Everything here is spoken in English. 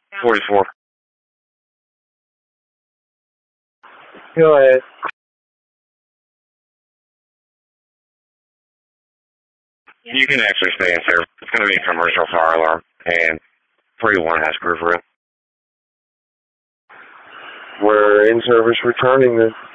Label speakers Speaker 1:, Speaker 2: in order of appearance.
Speaker 1: 44.
Speaker 2: Go ahead.
Speaker 1: You can actually stay in service. It's going to be a commercial fire alarm, and 41 has crew for it.
Speaker 2: We're in service returning then.